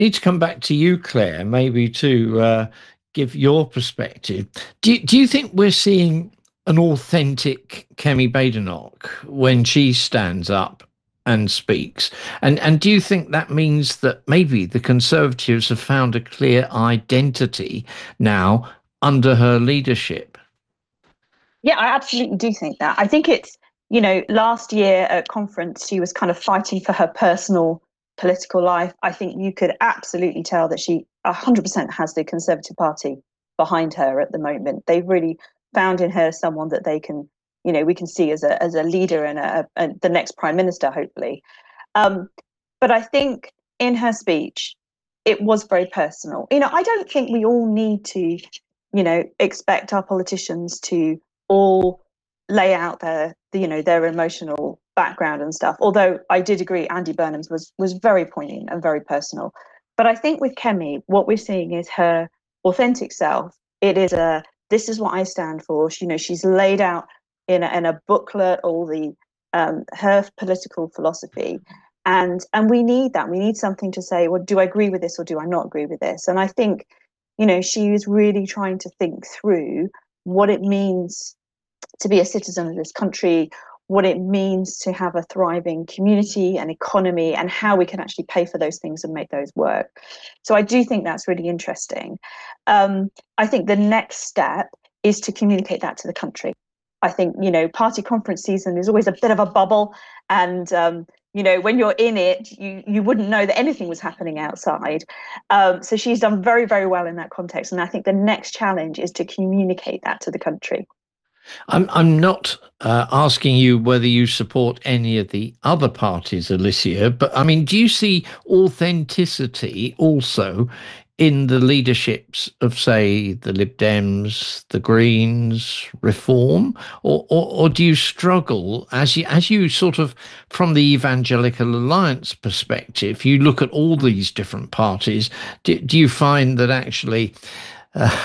need to come back to you, Claire, maybe to give your perspective. Do you think we're seeing an authentic Kemi Badenoch when she stands up and speaks? And do you think that means that maybe the Conservatives have found a clear identity now under her leadership? Yeah, I absolutely do think that. I think last year at conference, she was kind of fighting for her personal political life. I think you could absolutely tell that she 100% has the Conservative Party behind her at the moment. They've really found in her someone that we can see as a leader and the next prime minister, hopefully. Um, but I think in her speech, it was very personal. I don't think we all need to, expect our politicians to all lay out their emotional background and stuff. Although I did agree Andy Burnham's was very poignant and very personal. But I think with Kemi, what we're seeing is her authentic self. It is this is what I stand for. She's laid out in a booklet all the her political philosophy. And we need that. We need something to say, well, do I agree with this or do I not agree with this? And I think, she is really trying to think through what it means to be a citizen of this country, what it means to have a thriving community and economy, and how we can actually pay for those things and make those work. So I do think that's really interesting. I think the next step is to communicate that to the country. I think, party conference season is always a bit of a bubble. And, when you're in it, you wouldn't know that anything was happening outside. So she's done very, very well in that context. And I think the next challenge is to communicate that to the country. I'm not asking you whether you support any of the other parties, Alicia, but I mean, do you see authenticity also in the leaderships of, say, the Lib Dems, the Greens, Reform, or do you struggle as you sort of, from the Evangelical Alliance perspective, you look at all these different parties, do you find that actually